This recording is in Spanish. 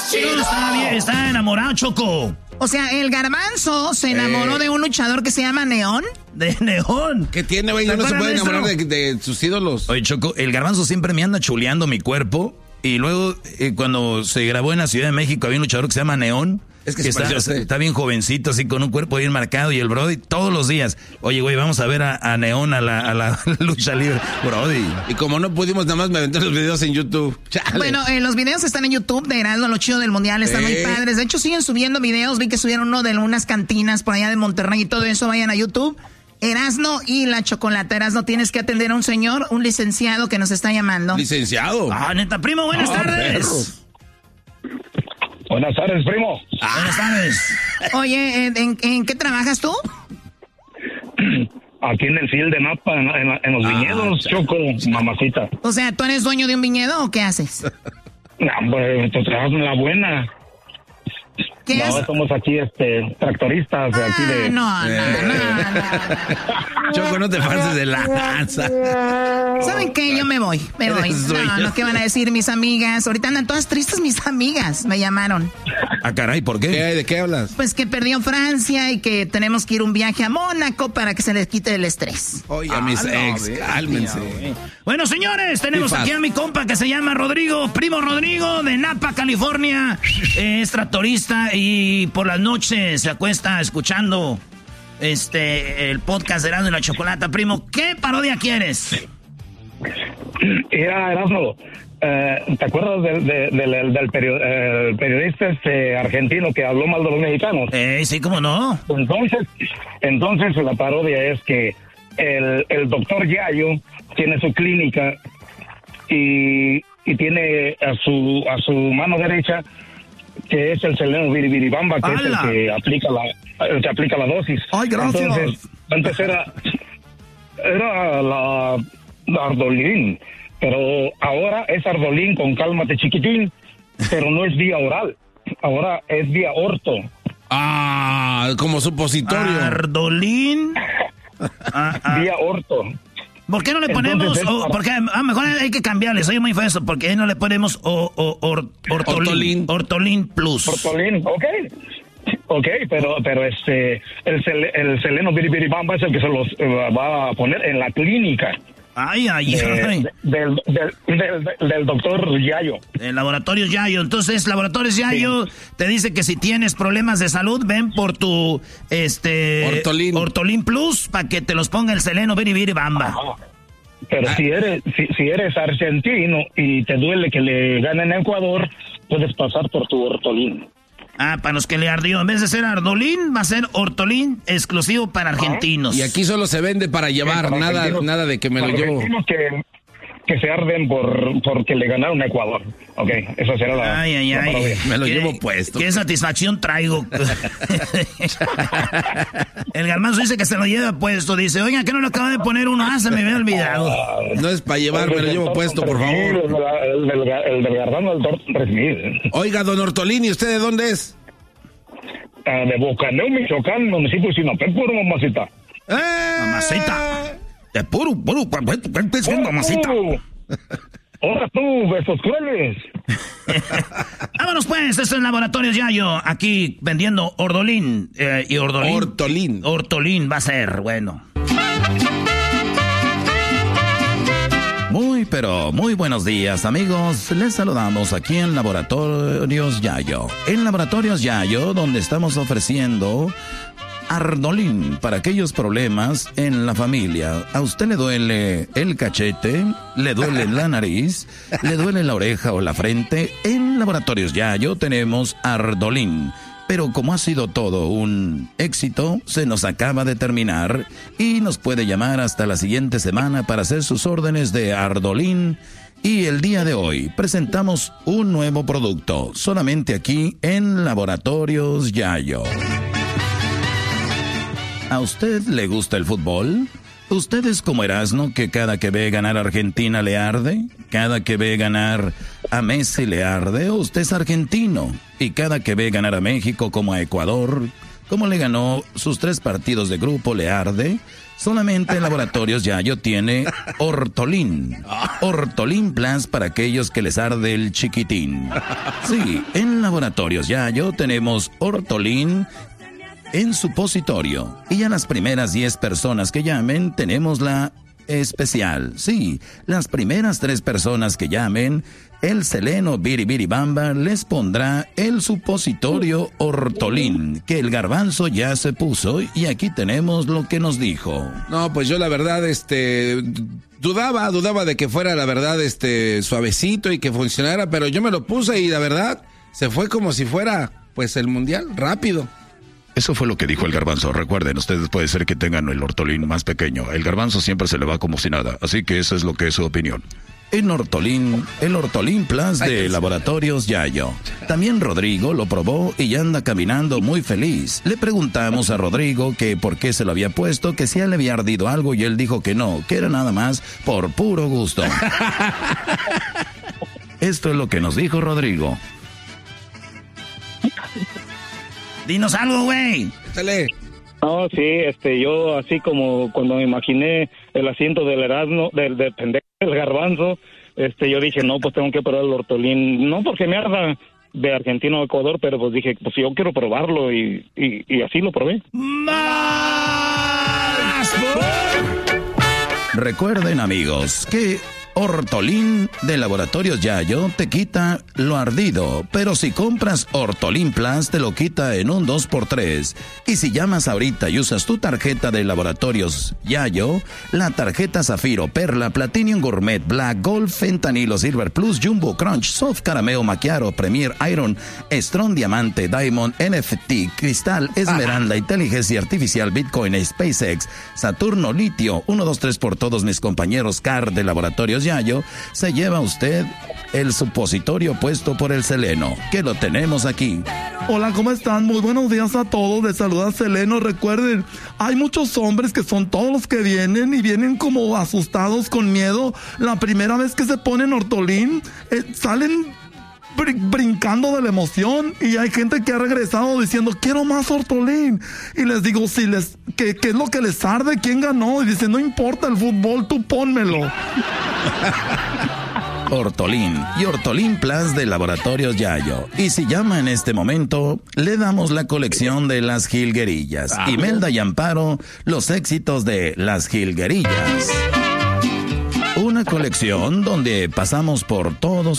Está enamorado, Choco. O sea, el Garbanzo se enamoró de un luchador que se llama Neón. De Neón. ¿Qué tiene, güey? No se puede enamorar de sus ídolos. Oye, Choco, el Garbanzo siempre me anda chuleando mi cuerpo. Y luego, cuando se grabó en la Ciudad de México, había un luchador que se llama Neón. Es que está bien jovencito, así con un cuerpo bien marcado. Y el Brody todos los días, oye, güey, vamos a ver a Neón a la lucha libre. Brody. Y como no pudimos, nada más me aventé los videos en YouTube. Chale. Bueno, los videos están en YouTube de Erasmo, lo chido del Mundial, están muy padres. De hecho, siguen subiendo videos. Vi que subieron uno de unas cantinas por allá de Monterrey y todo eso. Vayan a YouTube. Erasmo y la Chocolata. Erasmo, tienes que atender a un señor, un licenciado que nos está llamando. ¿Licenciado? Neta, primo, buenas tardes. Perro. Buenas tardes, primo. Buenas tardes. Oye, ¿en qué trabajas tú? Aquí en el field de Napa, en los viñedos, Choco, mamacita. O sea, ¿tú eres dueño de un viñedo o qué haces? No, pues, tú trabajas en la buena. ¿Qué No, haces? somos aquí, tractoristas de aquí de... No. Choco, no te pases de lanza. ¿Saben qué? Yo me voy. No, ¿qué van a decir mis amigas? Ahorita andan todas tristes mis amigas. Me llamaron. Ah, caray, ¿por qué? ¿De qué hablas? Pues que perdió Francia y que tenemos que ir un viaje a Mónaco para que se les quite el estrés. Oye, a mis ex, cálmense. Bueno, señores, tenemos aquí a mi compa que se llama Rodrigo, primo Rodrigo, de Napa, California. Es tractorista y por las noches se acuesta escuchando el podcast de Erasmo y la Chocolata. Primo, ¿qué parodia quieres? Era Erasmo. ¿Te acuerdas del periodista argentino que habló mal de los mexicanos? Sí, ¿cómo no? Entonces la parodia es que el doctor Yayo tiene su clínica y tiene a su mano derecha, que es el Seleno Biribiribamba, que es el que aplica la dosis. Ay, gracias. Entonces, antes era la Ardolín, pero ahora es Ardolín con Cálmate Chiquitín, pero no es vía oral, ahora es vía orto. Como supositorio. Ardolín. Vía orto. ¿Por qué no le ponemos, porque mejor hay que cambiarle, soy muy feo, ¿por qué no le ponemos Ortolín Plus? Ortolín, ok, pero el Seleno Biribiribamba es el que se los va a poner en la clínica. Ay. Del doctor Yayo. El Laboratorios Yayo. Entonces, Laboratorios Yayo te dice que si tienes problemas de salud, ven por tu Ortolín Plus para que te los ponga el Seleno Biribiribamba. Pero si eres argentino y te duele que le ganen a Ecuador, puedes pasar por tu Ortolín. Para los que le ardió, en vez de ser Ardolín, va a ser Ortolín exclusivo para argentinos. Y aquí solo se vende para llevar, nada de que me lo llevo. Que se arden porque le ganaron a Ecuador. Ok, eso será la... Ay. Me lo llevo puesto. Qué satisfacción traigo. El Garbanzo dice que se lo lleva puesto. Dice, oiga, ¿qué no lo acaba de poner uno? Se me había olvidado. No es para llevar, me lo llevo puesto, por favor. El del Garbanzo del Torto 3000. Oiga, don Ortolín, ¿y usted de dónde es? De Bocaneo, Michoacán, municipio de Sinopé, puro mamacita. Mamacita. De puro, mamacita. Ahora tú, besos crueles. Vámonos pues, esto es Laboratorios Yayo, aquí vendiendo Ordolín y Ortolín. Ortolín va a ser, bueno. Muy buenos días, amigos. Les saludamos aquí en Laboratorios Yayo. En Laboratorios Yayo, donde estamos ofreciendo Ardolín para aquellos problemas en la familia. ¿A usted le duele el cachete? ¿Le duele la nariz? ¿Le duele la oreja o la frente? En Laboratorios Yayo tenemos Ardolín. Pero como ha sido todo un éxito, se nos acaba de terminar y nos puede llamar hasta la siguiente semana para hacer sus órdenes de Ardolín. Y el día de hoy presentamos un nuevo producto, solamente aquí en Laboratorios Yayo. ¿A usted le gusta el fútbol? ¿Usted es como Erasmo, que cada que ve ganar a Argentina le arde? ¿Cada que ve ganar a Messi le arde? ¿O usted es argentino y cada que ve ganar a México como a Ecuador Como le ganó sus 3 partidos de grupo, le arde. Solamente en Laboratorios Yayo tiene Ortolin. Ortolin Plus para aquellos que les arde el chiquitín. Sí, en Laboratorios Yayo tenemos Ortolin en supositorio. Y a las primeras 10 personas que llamen tenemos la especial. Sí, las primeras 3 personas que llamen, el Seleno Biribiribamba les pondrá el supositorio Ortolin, que el Garbanzo ya se puso, y aquí tenemos lo que nos dijo. No, pues yo la verdad, dudaba de que fuera la verdad, suavecito y que funcionara, pero yo me lo puse y la verdad se fue como si fuera, pues, el mundial, rápido. Eso fue lo que dijo el Garbanzo. Recuerden, ustedes puede ser que tengan el Ortolin más pequeño. El Garbanzo siempre se le va como si nada. Así que eso es lo que es su opinión. El Ortolin Plus de Laboratorios Yayo. También Rodrigo lo probó y ya anda caminando muy feliz. Le preguntamos a Rodrigo que por qué se lo había puesto, que si a él le había ardido algo, y él dijo que no, que era nada más por puro gusto. Esto es lo que nos dijo Rodrigo. Dinos algo, güey. Sale. No, sí, yo así como cuando me imaginé el asiento del Erasmo, del Garbanzo, yo dije, no, pues tengo que probar el Ortolin, no porque me arda de Argentina o Ecuador, pero pues dije, pues yo quiero probarlo y así lo probé. ¡Más! Recuerden, amigos, que Ortolin de Laboratorios Yayo te quita lo ardido, pero si compras Ortolin Plus te lo quita en un 2x3. Y si llamas ahorita y usas tu tarjeta de Laboratorios Yayo, la tarjeta Zafiro, Perla, Platinum Gourmet, Black, Gold, Fentanilo, Silver Plus, Jumbo, Crunch, Soft Carameo, Macchiato, Premier, Iron, Strong Diamante, Diamond, NFT, Cristal, Esmeralda, Inteligencia Artificial, Bitcoin, SpaceX, Saturno, Litio, 1, 2, 3 por todos mis compañeros CAR de Laboratorios Yayo, se lleva usted el supositorio puesto por el Seleno, que lo tenemos aquí. Hola, ¿cómo están? Muy buenos días a todos. Les saluda Seleno. Recuerden, hay muchos hombres que son todos los que vienen y vienen como asustados, con miedo. La primera vez que se ponen Ortolin, salen brincando de la emoción, y hay gente que ha regresado diciendo quiero más Ortolin, y les digo ¿qué es lo que les arde? ¿Quién ganó? Y dicen no importa el fútbol, tú pónmelo. Ortolin y Ortolin Plus de Laboratorios Yayo. Y si llama en este momento, le damos la colección de las jilguerillas. Imelda y Amparo, los éxitos de las jilguerillas. Una colección donde pasamos por todos